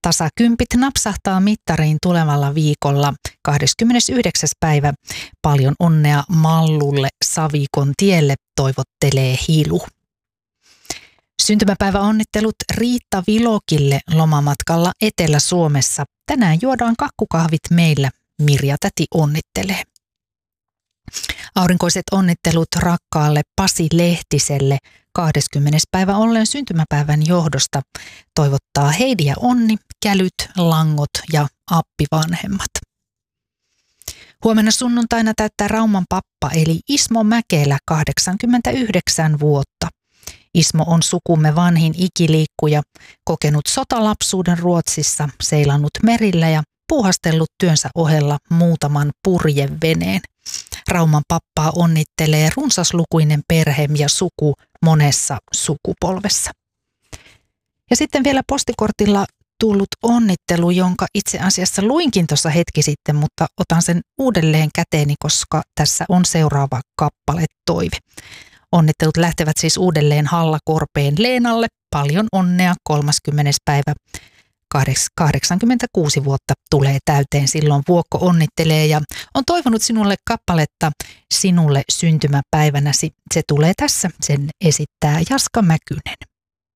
Tasakympit napsahtaa mittariin tulevalla viikolla 29. päivä. Paljon onnea Mallulle Savikon tielle, toivottelee Hilu. Syntymäpäiväonnittelut Riitta Vilokille lomamatkalla Etelä-Suomessa. Tänään juodaan kakkukahvit meillä, Mirja täti onnittelee. Aurinkoiset onnittelut rakkaalle Pasi Lehtiselle 20. päivä ollen syntymäpäivän johdosta toivottaa Heidi ja Onni, Kälyt, Langot ja appivanhemmat. Huomenna sunnuntaina täyttää Rauman pappa eli Ismo Mäkelä 89 vuotta. Ismo on sukumme vanhin ikiliikkuja, kokenut sotalapsuuden Ruotsissa, seilannut merillä ja puuhastellut työnsä ohella muutaman purjeveneen. Rauman pappaa onnittelee runsaslukuinen perhe ja suku monessa sukupolvessa. Ja sitten vielä postikortilla tullut onnittelu, jonka itse asiassa luinkin tuossa hetki sitten, mutta otan sen uudelleen käteeni, koska tässä on seuraava kappale toive. Onnittelut lähtevät siis uudelleen Halla Korpeen Leenalle. Paljon onnea 30. päivä. 86 vuotta tulee täyteen, silloin Vuokko onnittelee ja on toivonut sinulle kappaletta sinulle syntymäpäivänäsi. Se tulee tässä, sen esittää Jaska Mäkynen.